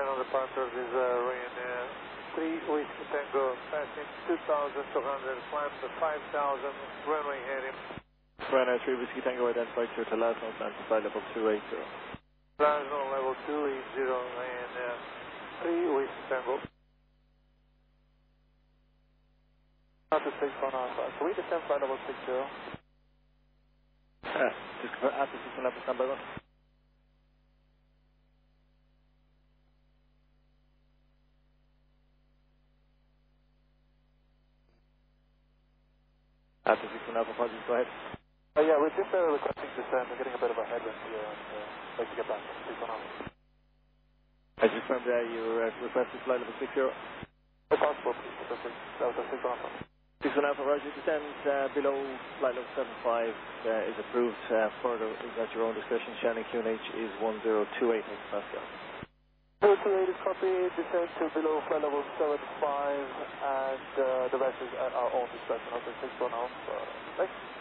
final departure is Ryanair 3 Whiskey Tango, passing 2,200, climb to 5,000, runway heading. Ryanair 3 Whiskey Tango identified clear to last known and flight level 280. Last known level 280, Ryanair 3 Whiskey Tango. After 619 Alpha, can we descend flight level 60? Just after 6 level standby 1. After 6 Alpha, apologies, go ahead. Yeah, we're just requesting descent. We're getting a bit of a headwind here and like to get back to 619. As you confirmed there, you requested flight level 60. If possible, please, that was a 619. 6 Alpha, Roger, descend below flight level 75 is approved. Further is at your own discretion. Shannon QNH is 1028 Pascal. 228 is copy, descend to below flight level 75 and the rest is at our own discretion. Okay, 619. Thanks.